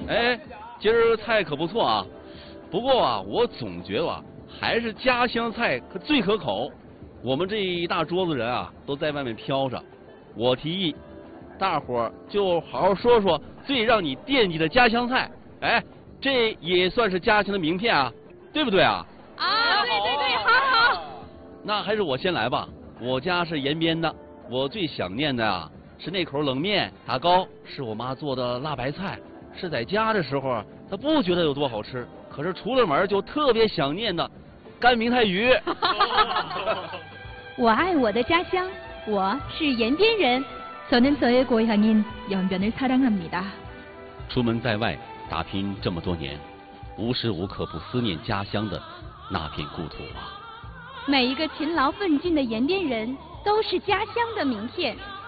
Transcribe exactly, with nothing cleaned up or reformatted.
哎，今儿菜可不错啊，不过啊，我总觉得啊，还是家乡菜可最可口。我们这一大桌子人啊，都在外面飘着，我提议，大伙儿就好好说说最让你惦记的家乡菜。哎，这也算是家乡的名片啊，对不对啊？ 啊，对对对，好好。 那还是我先来吧。我家是延边的，我最想念的啊是那口冷面，打糕是我妈做的辣白菜，是在家的时候啊，她不觉得有多好吃，可是出了门就特别想念的干明太鱼。 我爱我的家乡，我是延边人。저는 저의 고향인 연변을 사랑합니다. 出门在外打拼这么多年，无时无刻不思念家乡的那片故土啊。 每一个勤劳奋进的延边人都是家乡的名片。